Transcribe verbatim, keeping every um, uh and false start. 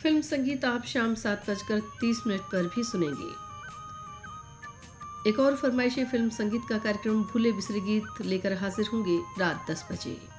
Film संगीत आप शाम सात बजकर तीस मिनट पर भी सुनेंगे। एक और फरमाइशी फिल्म संगीत का कार्यक्रम भूले बिसरे गीत लेकर हाजिर होंगे रात दस बजे।